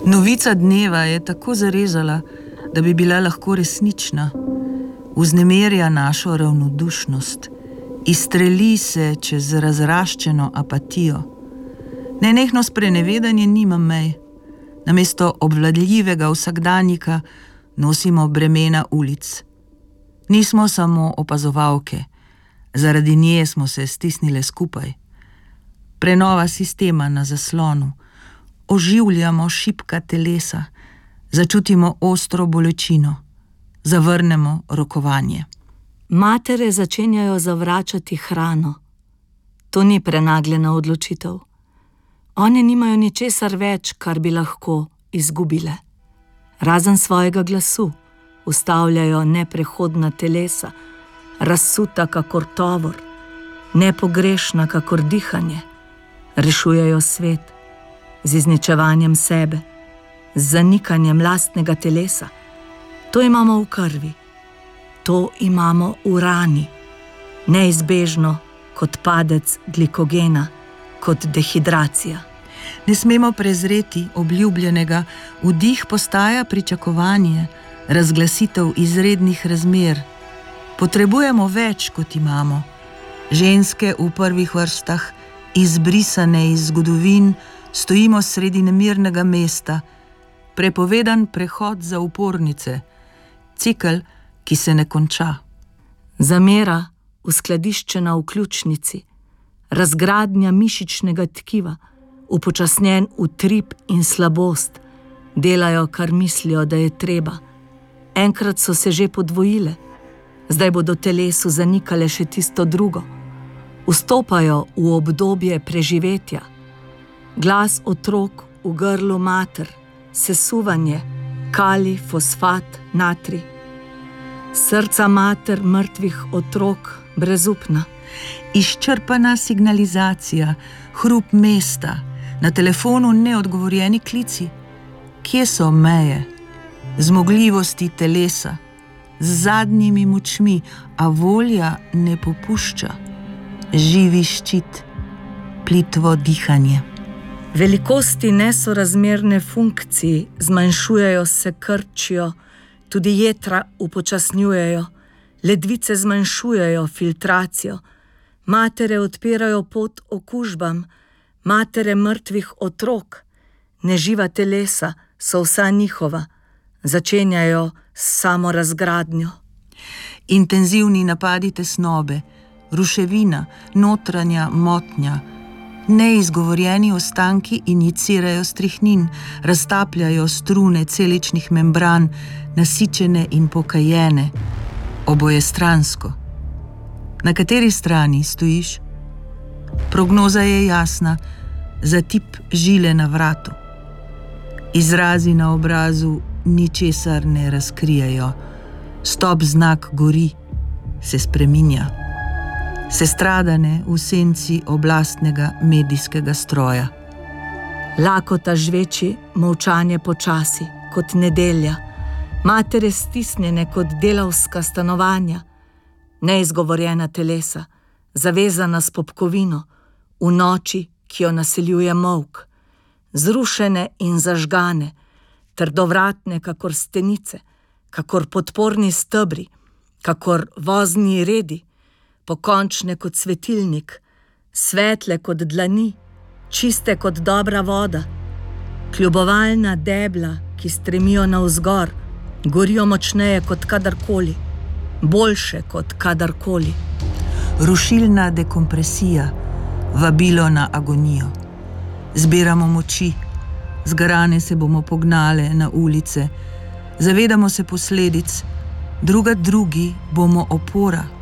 Novica dneva je tako zarezala, da bi bila lahko resnična. Vznemirja našo ravnodušnost, izstreli se čez razraščeno apatijo. Nenehno sprenevedanje nima mej. Namesto obvladljivega vsakdanjika nosimo bremena ulic. Nismo samo opazovalke, zaradi nje smo se stisnile skupaj. Prenova sistema na zaslonu, oživljamo šibka telesa, začutimo ostro bolečino, zavrnemo rokovanje. Matere začenjajo zavračati hrano. To ni prenagljena odločitev. One nimajo ničesar več, kar bi lahko izgubile. Razen svojega glasu ustavljajo neprehodna telesa, razsuta kakor tovor, nepogrešna kakor dihanje. Rešujejo svet z izničevanjem sebe, z zanikanjem lastnega telesa. To imamo v krvi, to imamo v rani, neizbežno kot padec glikogena, kot dehidracija. Ne smemo prezreti obljubljenega, vdih postaja pričakovanje, razglasitev izrednih razmer. Potrebujemo več, kot imamo. Ženske v prvih vrstah, izbrisane iz zgodovin, stojimo sredi nemirnega mesta, prepovedan prehod za upornice, cikel, ki se ne konča. Zamera uskladiščena v ključnici, razgradnja mišičnega tkiva, upočasnjen utrip in slabost, delajo, kar mislijo, da je treba. Enkrat so se že podvojile, zdaj bodo telesu zanikale še tisto drugo. Vstopajo v obdobje preživetja. Glas otrok v grlu mater, sesuvanje, kalij, fosfat, natrij. Srca mater mrtvih otrok brezupna. Izčrpana signalizacija, hrup mesta, na telefonu neodgovorjeni klici. Kje so meje? Zmogljivosti telesa, z zadnjimi močmi, a volja ne popušča. Živi ščit, plitvo dihanje. Velikosti nesorazmerne funkciji zmanjšujejo, se krčijo, tudi jetra upočasnjujejo, ledvice zmanjšujejo filtracijo, matere odpirajo pot okužbam, matere mrtvih otrok, neživa telesa so vsa njihova, začenjajo s samorazgradnjo. Intenzivni napadi tesnobe, ruševina, notranja motnja, neizgovorjeni ostanki injicirajo strihnin, raztapljajo strune celičnih membran, nasičene in pokajene, obojestransko. Na kateri strani stojiš? Prognoza je jasna, zatip žile na vratu. Izrazi na obrazu ničesar ne razkrijejo. Stop znak gori, se spreminja. Sestradane v senci oblastnega medijskega stroja. Lakota žveči, molčanje počasi, kot nedelja. Matere stisnjene kot delavska stanovanja. Neizgovorjena telesa, zavezana s popkovino, v noči, ki jo naseljuje molk. Zrušene in zažgane, trdovratne kakor stenice, kakor podporni stebri, kakor vozni redi, pokončne kot svetilnik, svetle kot dlani, čiste kot dobra voda, kljubovalna debla, ki stremijo navzgor, gorijo močneje kot kadarkoli, boljše kot kadarkoli. Rušilna dekompresija, vabilo na agonijo. Zbiramo moči, zgarane se bomo pognale na ulice, zavedamo se posledic, drugi bomo opora.